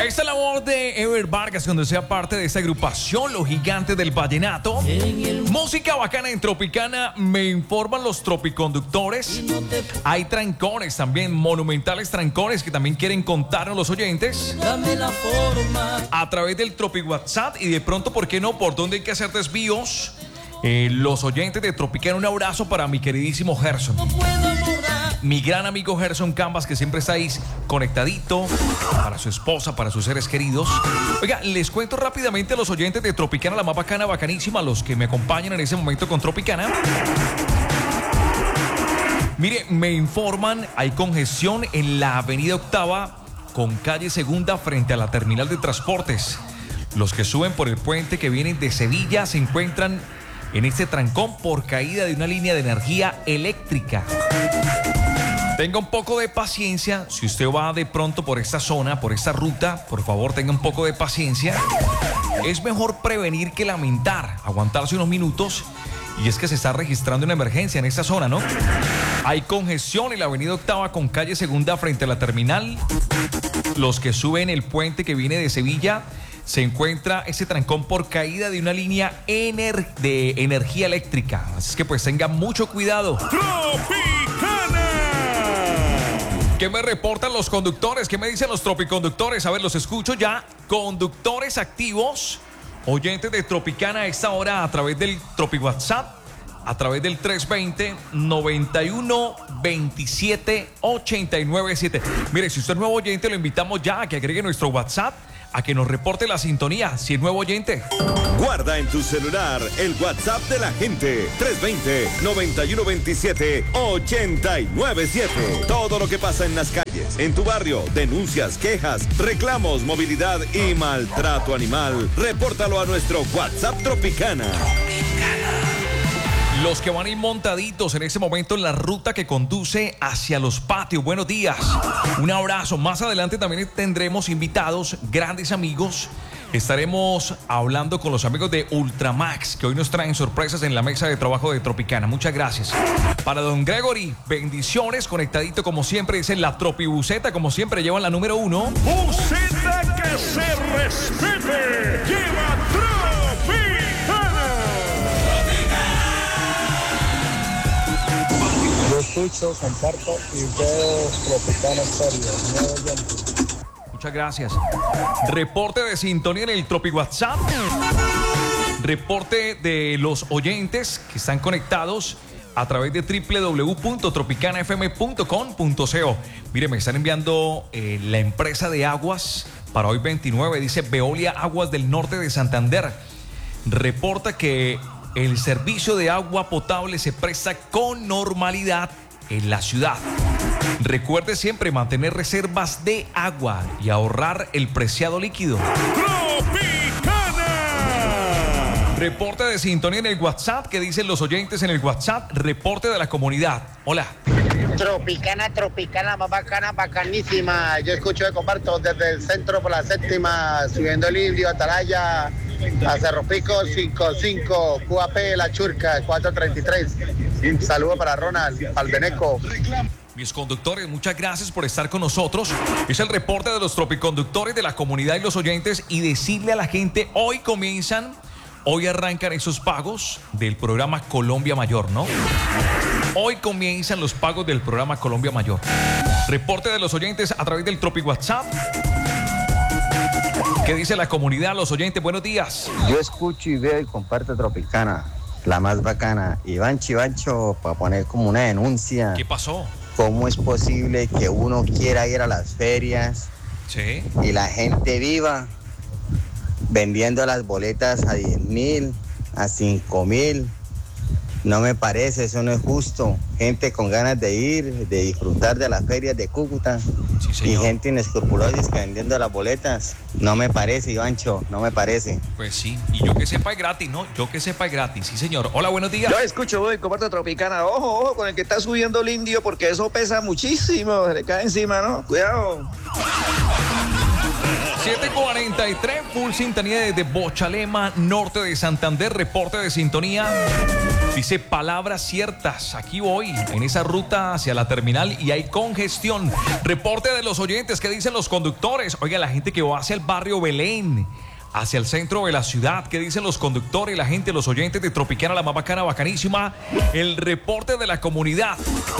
Ahí está la voz de Ever Vargas cuando sea parte de esta agrupación, los gigantes del vallenato. Música bacana en Tropicana, me informan los tropiconductores. Hay trancones también, monumentales trancones que también quieren contarnos los oyentes. A través del Tropi WhatsApp y de pronto, ¿por qué no? ¿Por dónde hay que hacer desvíos? Los oyentes de Tropicana, un abrazo para mi queridísimo Gerson. Mi gran amigo Gerson Cambas, que siempre está ahí conectadito, para su esposa, para sus seres queridos. Oiga, les cuento rápidamente a los oyentes de Tropicana, la más bacana, bacanísima, los que me acompañan en ese momento con Tropicana. Mire, me informan, hay congestión en la avenida Octava con calle Segunda frente a la terminal de transportes. Los que suben por el puente que vienen de Sevilla se encuentran en este trancón por caída de una línea de energía eléctrica. Tenga un poco de paciencia. Si usted va de pronto por esta zona, por esta ruta, por favor tenga un poco de paciencia. Es mejor prevenir que lamentar. Aguantarse unos minutos. Y es que se está registrando una emergencia en esta zona, ¿no? Hay congestión en la avenida Octava con calle Segunda frente a la terminal. Los que suben el puente que viene de Sevilla, se encuentra ese trancón por caída de una línea de energía eléctrica. Así que pues tengan mucho cuidado. ¡Tropicana! ¿Qué me reportan los conductores? ¿Qué me dicen los tropiconductores? A ver, los escucho ya. Conductores activos, oyentes de Tropicana a esta hora a través del Tropi WhatsApp, a través del 320-91-27-897. Mire, si usted es nuevo oyente, lo invitamos ya a que agregue nuestro WhatsApp, a que nos reporte la sintonía, si es nuevo oyente. Guarda en tu celular el WhatsApp de la gente, 320-9127-897. Todo lo que pasa en las calles, en tu barrio, denuncias, quejas, reclamos, movilidad y maltrato animal. Repórtalo a nuestro WhatsApp Tropicana. Los que van a ir montaditos en este momento en la ruta que conduce hacia los patios. Buenos días. Un abrazo. Más adelante también tendremos invitados, grandes amigos. Estaremos hablando con los amigos de Ultramax, que hoy nos traen sorpresas en la mesa de trabajo de Tropicana. Muchas gracias. Para don Gregory, bendiciones. Conectadito como siempre, dice la Tropibuceta, como siempre, llevan la número 1. Buceta que se respete. Lleva Tropicana. Yo escucho, comparto y veo Tropicana Estéreo. Muchas gracias. Reporte de sintonía en el Tropi WhatsApp. Reporte de los oyentes que están conectados a través de www.tropicanafm.com.co. Mire, me están enviando la empresa de aguas para hoy 29. Dice Veolia Aguas del Norte de Santander. Reporta que el servicio de agua potable se presta con normalidad en la ciudad. Recuerde siempre mantener reservas de agua y ahorrar el preciado líquido. ¡Tropicana! Reporte de sintonía en el WhatsApp. ¿Qué dicen los oyentes en el WhatsApp? Reporte de la comunidad. Hola. Tropicana, más bacana, bacanísima. Yo escucho y comparto desde el centro por la séptima, subiendo el Indio, Atalaya, a Cerro Pico, 55, QAP, La Churca, 433. Un saludo para Ronald, Albeneco. Mis conductores, muchas gracias por estar con nosotros. Es el reporte de los tropiconductores de la comunidad y los oyentes, y decirle a la gente, hoy arrancan esos pagos del programa Colombia Mayor, ¿no? Hoy comienzan los pagos del programa Colombia Mayor. Reporte de los oyentes a través del Tropi WhatsApp. ¿Qué dice la comunidad, los oyentes? Buenos días. Yo escucho y veo y comparto Tropicana, la más bacana. Iván Chivancho, para poner como una denuncia. ¿Qué pasó? ¿Cómo es posible que uno quiera ir a las ferias y la gente viva vendiendo las boletas a 10.000, a 5.000? No me parece, eso no es justo. Gente con ganas de ir, de disfrutar de las ferias de Cúcuta, y gente inescrupulosa vendiendo las boletas. No me parece, Ivancho, no me parece. Pues sí, y yo que sepa es gratis, ¿no? Yo que sepa es gratis, sí señor. Hola, buenos días. Yo escucho, voy, comparto Tropicana. Ojo con el que está subiendo el Indio, porque eso pesa muchísimo, se le cae encima, ¿no? Cuidado. 7:43, full sintonía desde Bochalema, norte de Santander, reporte de sintonía. Dice palabras ciertas, aquí voy, en esa ruta hacia la terminal y hay congestión. Reporte de los oyentes, ¿qué dicen los conductores? Oiga, la gente que va hacia el barrio Belén, hacia el centro de la ciudad, ¿qué dicen los conductores, la gente, los oyentes de Tropicana, la más bacana, bacanísima? El reporte de la comunidad.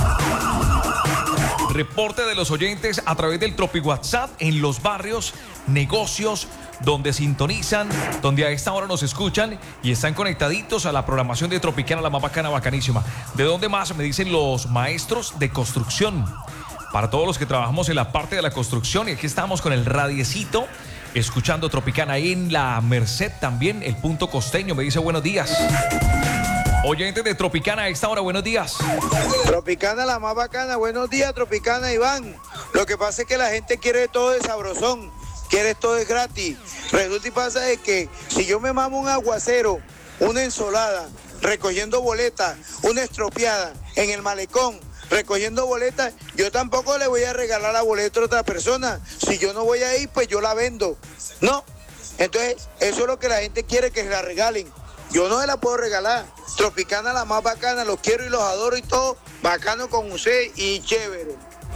Reporte de los oyentes a través del Tropi WhatsApp en los barrios, negocios, donde sintonizan, donde a esta hora nos escuchan y están conectaditos a la programación de Tropicana, la más bacana, bacanísima. ¿De dónde más? Me dicen los maestros de construcción. Para todos los que trabajamos en la parte de la construcción, y aquí estamos con el radiecito, escuchando Tropicana ahí en la Merced también, el punto costeño, me dice buenos días. Oyentes de Tropicana a esta hora, buenos días. Tropicana, la más bacana, buenos días, Tropicana, Iván. Lo que pasa es que la gente quiere todo de sabrosón, quiere todo de gratis. Resulta y pasa de que si yo me mamo un aguacero, una ensolada, recogiendo boletas, una estropeada en el malecón, recogiendo boletas, yo tampoco le voy a regalar la boleta a otra persona. Si yo no voy a ir, pues yo la vendo. No. Entonces, eso es lo que la gente quiere, que se la regalen. Yo no se la puedo regalar. Tropicana, la más bacana, los quiero y los adoro y todo. Bacano con usted y chévere.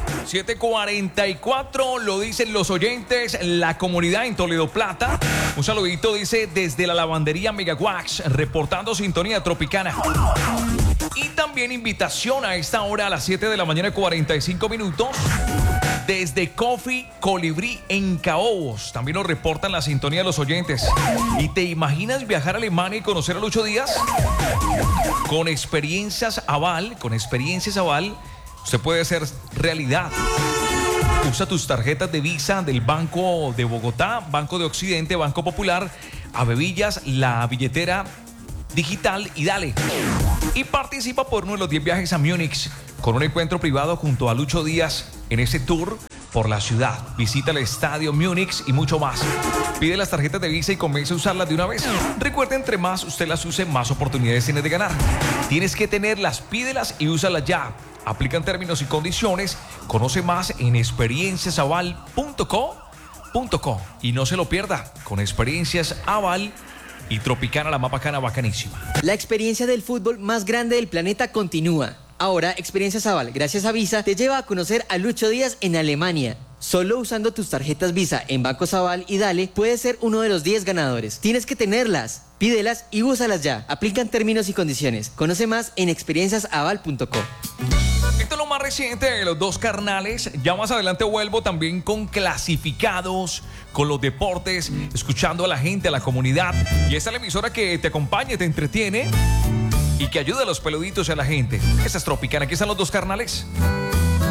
7:44, lo dicen los oyentes, la comunidad en Toledo Plata. Un saludito, dice, desde la lavandería Megawax, reportando sintonía Tropicana. Y también invitación a esta hora a las 7 de la mañana, 45 minutos. Desde Coffee Colibrí en Caobos. También nos reportan la sintonía de los oyentes. ¿Y te imaginas viajar a Alemania y conocer a Lucho Díaz? Con experiencias Aval, usted puede hacer realidad. Usa tus tarjetas de Visa del Banco de Bogotá, Banco de Occidente, Banco Popular, Avevillas, la billetera digital y dale. Y participa por uno de los 10 viajes a Múnich con un encuentro privado junto a Lucho Díaz en ese tour por la ciudad. Visita el estadio Múnich y mucho más. Pide las tarjetas de Visa y comienza a usarlas de una vez. Recuerda, entre más usted las use, más oportunidades tienes de ganar. Tienes que tenerlas, pídelas y úsalas ya. Aplican términos y condiciones. Conoce más en experienciasaval.co. Y no se lo pierda, con Experiencias Aval y Tropicana, la más bacana, bacanísima. La experiencia del fútbol más grande del planeta continúa. Ahora, Experiencias Aval, gracias a Visa, te lleva a conocer a Lucho Díaz en Alemania. Solo usando tus tarjetas Visa en Bancos Aval y Dale, puedes ser uno de los 10 ganadores. Tienes que tenerlas, pídelas y úsalas ya. Aplican términos y condiciones. Conoce más en experienciasaval.co. Esto es lo más reciente de los dos carnales. Ya más adelante vuelvo también con clasificados, con los deportes, escuchando a la gente, a la comunidad. Y esta es la emisora que te acompaña, te entretiene y que ayuda a los peluditos y a la gente. Esta es Tropicana. Aquí están los dos carnales.